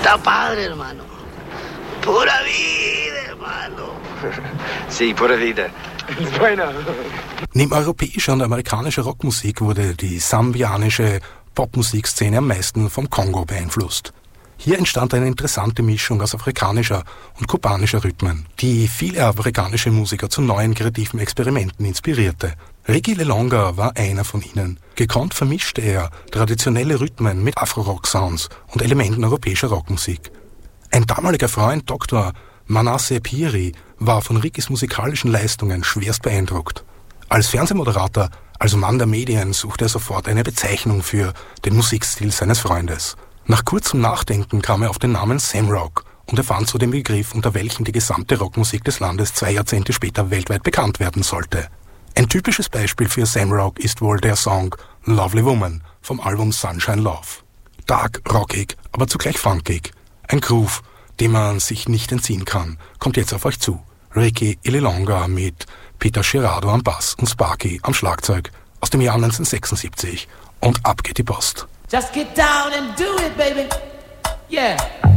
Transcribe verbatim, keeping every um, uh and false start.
Da padre, hermano. Pura vida, hermano. Sí, pura vida. Bueno. Neben europäischer und amerikanischer Rockmusik wurde die sambianische Popmusikszene am meisten vom Kongo beeinflusst. Hier entstand eine interessante Mischung aus afrikanischer und kubanischer Rhythmen, die viele afrikanische Musiker zu neuen kreativen Experimenten inspirierte. Ricky Lilonga war einer von ihnen. Gekonnt vermischte er traditionelle Rhythmen mit Afro-Rock-Sounds und Elementen europäischer Rockmusik. Ein damaliger Freund, Doktor Manasseh Piri, war von Rickys musikalischen Leistungen schwerst beeindruckt. Als Fernsehmoderator, also Mann der Medien, suchte er sofort eine Bezeichnung für den Musikstil seines Freundes. Nach kurzem Nachdenken kam er auf den Namen Sam Rock und erfand so den Begriff, unter welchem die gesamte Rockmusik des Landes zwei Jahrzehnte später weltweit bekannt werden sollte. Ein typisches Beispiel für Sam Rock ist wohl der Song Lovely Woman vom Album Sunshine Love. Dark, rockig, aber zugleich funkig. Ein Groove, dem man sich nicht entziehen kann, kommt jetzt auf euch zu. Ricky Lilonga mit Peter Girardo am Bass und Sparky am Schlagzeug aus dem Jahr neunzehnhundertsechsundsiebzig. Und ab geht die Post. Just get down and do it, baby. Yeah.